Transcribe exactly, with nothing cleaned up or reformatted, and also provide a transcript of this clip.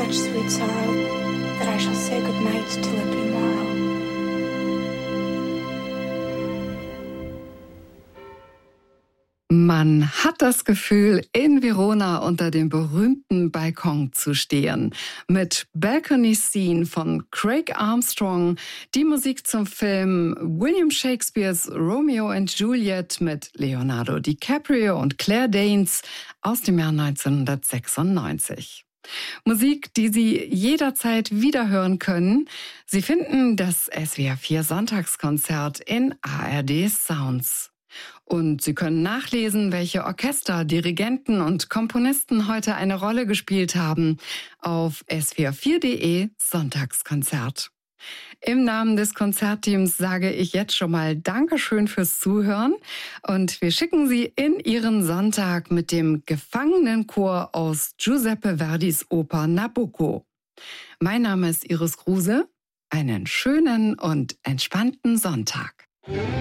such sweet sorrow that I shall say good night till it be morrow. Man hat das Gefühl, in Verona unter dem berühmten Balkon zu stehen. Mit Balcony Scene von Craig Armstrong, die Musik zum Film William Shakespeares Romeo and Juliet mit Leonardo DiCaprio und Claire Danes aus dem Jahr neunzehnhundertsechsundneunzig. Musik, die Sie jederzeit wiederhören können. Sie finden das S W R vier Sonntagskonzert in A R D Sounds. Und Sie können nachlesen, welche Orchester, Dirigenten und Komponisten heute eine Rolle gespielt haben auf s w r vier punkt d e Sonntagskonzert. Im Namen des Konzertteams sage ich jetzt schon mal Dankeschön fürs Zuhören und wir schicken Sie in Ihren Sonntag mit dem Gefangenenchor aus Giuseppe Verdis Oper Nabucco. Mein Name ist Iris Kruse. Einen schönen und entspannten Sonntag.